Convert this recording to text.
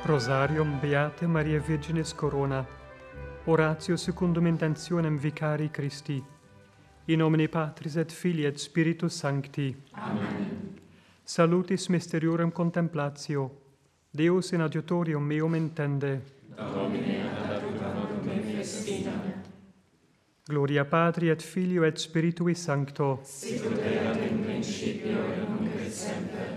Rosarium Beate Maria Virginis Corona. Oratio secundum intentionem vicari Christi. In nomine Patris et Filii et Spiritus Sancti. Amen. Salutis mysteriorem contemplatio. Deus in adiutorium meum intende. Domine ad adiuta noctem festina. Gloria Patri et Filio et Spiritui Sancto. Sicut erat in principio et nunc et semper